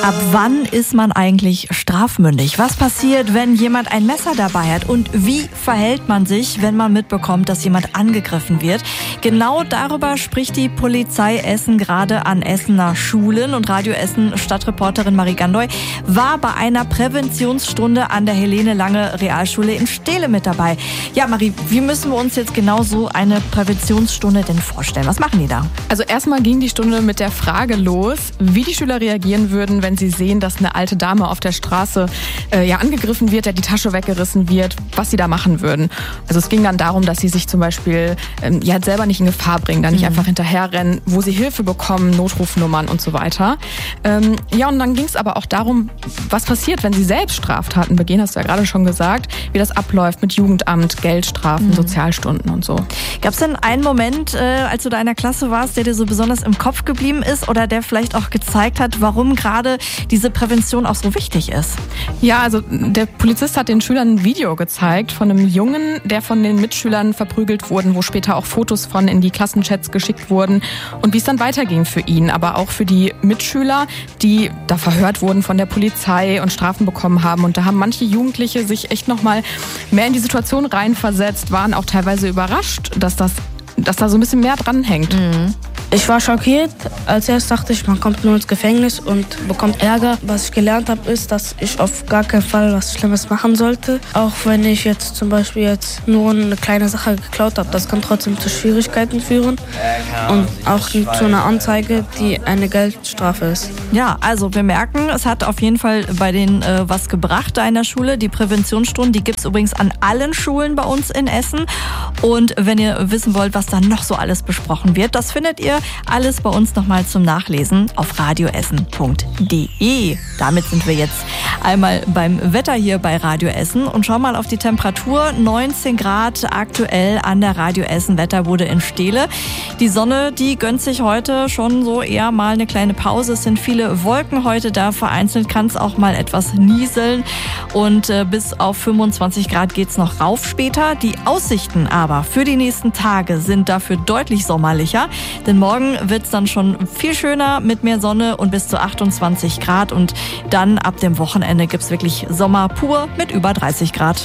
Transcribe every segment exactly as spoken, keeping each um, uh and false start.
Ab wann ist man eigentlich strafmündig? Was passiert, wenn jemand ein Messer dabei hat? Und wie verhält man sich, wenn man mitbekommt, dass jemand angegriffen wird? Genau darüber spricht die Polizei Essen gerade an Essener Schulen. Und Radio Essen Stadtreporterin Marie Gandoy war bei einer Präventionsstunde an der Helene Lange Realschule in Steele mit dabei. Ja, Marie, wie müssen wir uns jetzt genau so eine Präventionsstunde denn vorstellen? Was machen die da? Also erstmal ging die Stunde mit der Frage los, wie die Schüler reagieren würden, wenn sie sehen, dass eine alte Dame auf der Straße äh, ja angegriffen wird, der die Tasche weggerissen wird, was sie da machen würden. Also es ging dann darum, dass sie sich zum Beispiel ähm, ja selber nicht in Gefahr bringen, da nicht mhm. einfach hinterherrennen, wo sie Hilfe bekommen, Notrufnummern und so weiter. Ähm, ja, und dann ging es aber auch darum, was passiert, wenn sie selbst Straftaten begehen, hast du ja gerade schon gesagt, wie das abläuft mit Jugendamt, Geldstrafen, mhm. Sozialstunden und so. Gab es denn einen Moment, äh, als du da in der Klasse warst, der dir so besonders im Kopf geblieben ist oder der vielleicht auch gezeigt hat, warum gerade diese Prävention auch so wichtig ist? Ja, also der Polizist hat den Schülern ein Video gezeigt von einem Jungen, der von den Mitschülern verprügelt wurde, wo später auch Fotos von in die Klassenchats geschickt wurden und wie es dann weiterging für ihn, aber auch für die Mitschüler, die da verhört wurden von der Polizei und Strafen bekommen haben. Und da haben manche Jugendliche sich echt nochmal mehr in die Situation reinversetzt, waren auch teilweise überrascht, dass das, dass da so ein bisschen mehr dranhängt. Mhm. Ich war schockiert. Als erstes dachte ich, man kommt nur ins Gefängnis und bekommt Ärger. Was ich gelernt habe, ist, dass ich auf gar keinen Fall was Schlimmes machen sollte. Auch wenn ich jetzt zum Beispiel jetzt nur eine kleine Sache geklaut habe, das kann trotzdem zu Schwierigkeiten führen. Und auch zu einer Anzeige, die eine Geldstrafe ist. Ja, also wir merken, es hat auf jeden Fall bei denen äh, was gebracht da in der Schule. Die Präventionsstunden, die gibt es übrigens an allen Schulen bei uns in Essen. Und wenn ihr wissen wollt, was da noch so alles besprochen wird, das findet ihr alles bei uns nochmal zum Nachlesen auf radioessen punkt de. Damit sind wir jetzt einmal beim Wetter hier bei Radio Essen und schauen mal auf die Temperatur. neunzehn Grad aktuell an der Radio Essen Wetterbude in Steele. Die Sonne, die gönnt sich heute schon so eher mal eine kleine Pause. Es sind viele Wolken heute da. Vereinzelt kann es auch mal etwas nieseln. Und äh, bis auf fünfundzwanzig Grad geht's noch rauf später. Die Aussichten aber für die nächsten Tage sind dafür deutlich sommerlicher. Denn morgen wird es dann schon viel schöner mit mehr Sonne und bis zu achtundzwanzig Grad. Und dann ab dem Wochenende gibt es wirklich Sommer pur mit über dreißig Grad.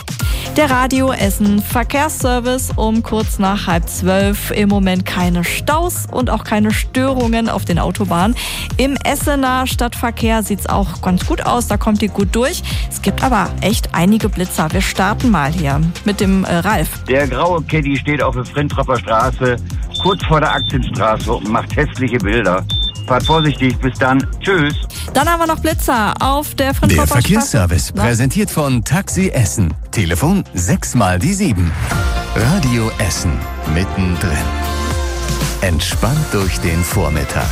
Der Radio Essen Verkehrsservice um kurz nach halb zwölf. Im Moment keine Staus und auch keine Störungen auf den Autobahnen. Im Essener Stadtverkehr sieht's auch ganz gut aus, da kommt ihr gut durch. Es gibt aber echt einige Blitzer. Wir starten mal hier mit dem äh, Ralf. Der graue Caddy steht auf der Frintrapper Straße, kurz vor der Aktienstraße und macht hässliche Bilder. Fahrt vorsichtig, bis dann. Tschüss. Dann haben wir noch Blitzer auf der Frintrapper Der Straße. Verkehrsservice, präsentiert von Taxi Essen. Telefon sechs mal die sieben. Radio Essen, mittendrin. Entspannt durch den Vormittag.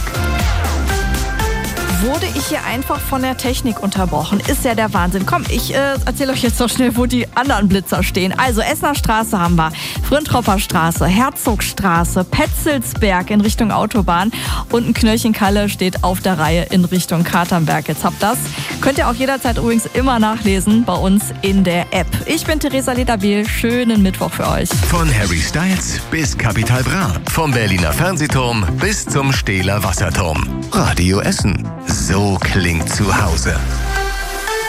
Wurde ich hier einfach von der Technik unterbrochen? Ist ja der Wahnsinn. Komm, ich äh, erzähle euch jetzt noch schnell, wo die anderen Blitzer stehen. Also Essener Straße haben wir, Frintropper Straße, Herzogstraße, Petzelsberg in Richtung Autobahn und ein Knöllchenkalle steht auf der Reihe in Richtung Katernberg. Jetzt habt das. Könnt ihr auch jederzeit übrigens immer nachlesen bei uns in der App. Ich bin Theresa Lederbiel. Schönen Mittwoch für euch. Von Harry Styles bis Capital Bra. Vom Berliner Fernsehturm bis zum Steeler Wasserturm. Radio Essen. So klingt zu Hause.